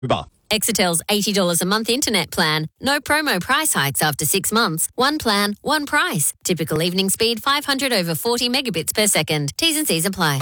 Exetel's $80 a month internet plan. No promo price hikes after 6 months. One plan, one price. Typical evening speed 500 over 40 megabits per second. T's and C's apply.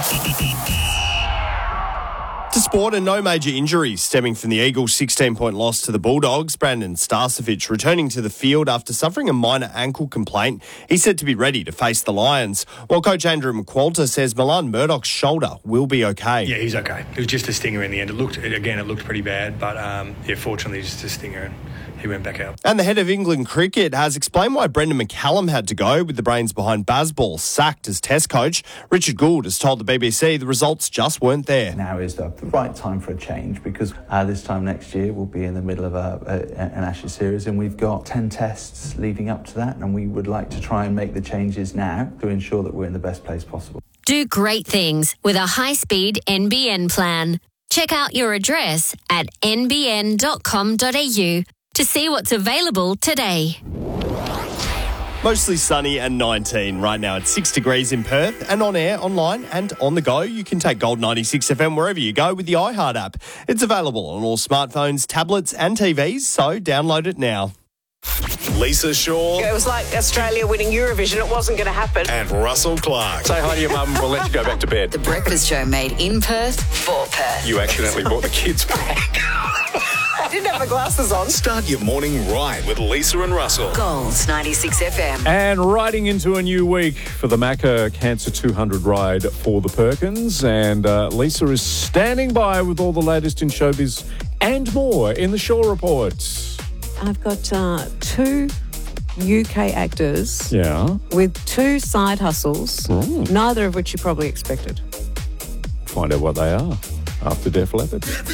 To sport and no major injuries stemming from the Eagles' 16-point loss to the Bulldogs. Brandon Starcevic returning to the field after suffering a minor ankle complaint. He's said to be ready to face the Lions, while coach Andrew McQualter says Milan Murdoch's shoulder will be okay. Yeah, he's okay. It was just a stinger in the end. It looked pretty bad, but fortunately just a stinger and he went back out. And the head of England cricket has explained why Brendan McCallum had to go, with the brains behind Bazball sacked as Test coach. Richard Gould has told the BBC the results just weren't there. Now is the right time for a change, because this time next year we'll be in the middle of an Ashes series, and we've got 10 tests leading up to that, and we would like to try and make the changes now to ensure that we're in the best place possible. Do great things with a high-speed NBN plan. Check out your address at nbn.com.au to see what's available today. Mostly sunny and 19. Right now it's 6 degrees in Perth, and on air, online and on the go. You can take Gold 96 FM wherever you go with the iHeart app. It's available on all smartphones, tablets and TVs, so download it now. Lisa Shaw. It was like Australia winning Eurovision. It wasn't going to happen. And Russell Clark. Say hi to your mum. We'll let you go back to bed. The Breakfast Show made in Perth for Perth. You accidentally brought the kids back. I didn't have my glasses on. Start your morning right with Lisa and Russell. Golds 96 FM. And riding into a new week for the Macca Cancer 200 ride for the Perkins. And Lisa is standing by with all the latest in showbiz and more in the Shaw Report. I've got 2 UK actors with 2 side hustles, neither of which you probably expected. Find out what they are after Def Leppard.